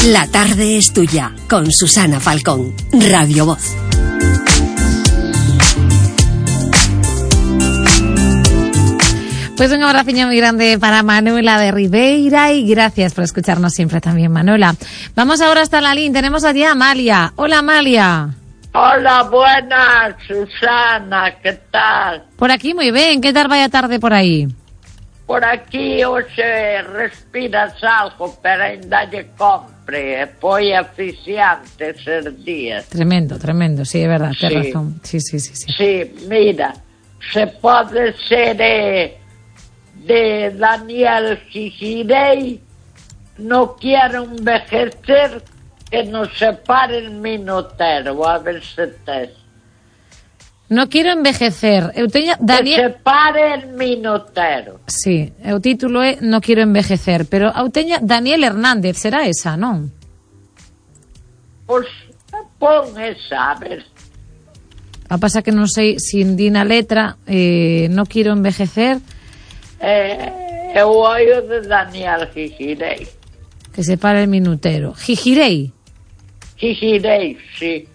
La tarde es tuya, con Susana Falcón, Radio Voz. Pues un abrazo muy grande para Manuela de Ribeira y gracias por escucharnos siempre también, Manuela. Vamos ahora hasta la línea, tenemos allí a Amalia. Hola, Amalia. Hola, buenas, Susana, ¿qué tal? Por aquí muy bien, ¿qué tal vaya tarde por ahí? Por aquí hoxe respiras algo, pero ainda lle compre, foi aficiante esos días. Tremendo, sí, é verdad, tens razón. Sí. Sí, mira, se pode ser de Daniel Gigirei, no quiero envejecer, que nos separe el minutero, a ver se tes. No quiero envejecer. Eu teño Que Daniel... separe el minutero. Sí, o título é No quiero envejecer, pero eu teño Daniel Hernández, será esa, non? Pois pon esa, a ver. A pasa que non sei se di na letra No quiero envejecer. É o ollo de Daniel Gigirei. Que se para el minutero. Gigirei, sí.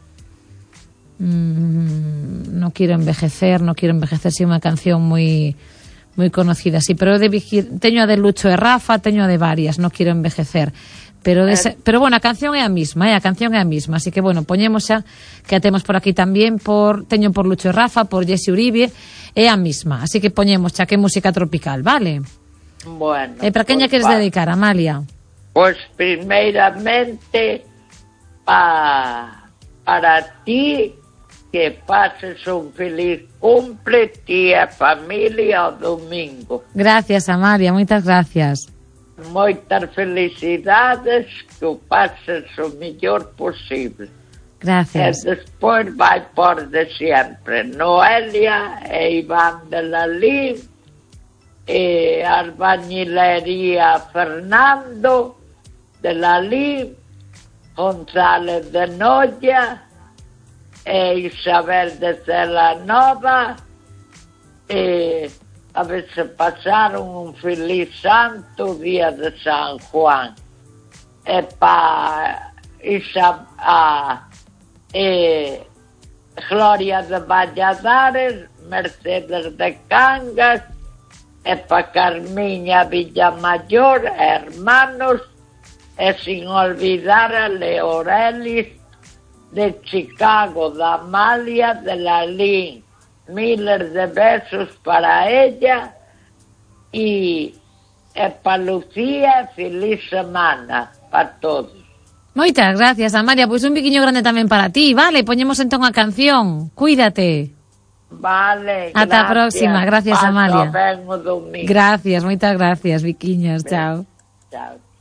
No quiero envejecer, sí, unha canción moi conocida, sí, pero teño a de Lucho e Rafa, teño a de varias, No quiero envejecer. Pero bueno, a canción é a mesma, así que bueno, poñemos xa que a temos por aquí tamén, teño por Lucho e Rafa, por Jesse Uribe, é a mesma, así que poñemos xa que música tropical, vale? Bueno. E para quen lle queres dedicar, Amalia? Pois primeiramente para ti, que pases un feliz cumple, ti e familia o domingo. Gracias, Amalia, moitas gracias. Moitas felicidades, que o pases o mellor posible. Gracias. E despois vai por de sempre Noelia e Iván de Lalín e Albañilería Fernando de Lalín, González de Noia e Isabel de Celanova, e a ver se pasaron un feliz santo día de San Juan. E pa Gloria de Valladares, Mercedes de Cangas, e pa Carmiña Villamayor, hermanos, e sin olvidar a Leorelis de Chicago, da Amalia de Lalín. Miles de besos para ella y para Lucía, feliz semana para todos. Moitas gracias, Amalia, pois un biquiño grande tamén para ti, vale? Poñemos entón a canción, cuídate. Vale, ata a próxima, gracias, Amalia. Ben o domingo. Gracias, moitas gracias, biquiños, chao. Chao.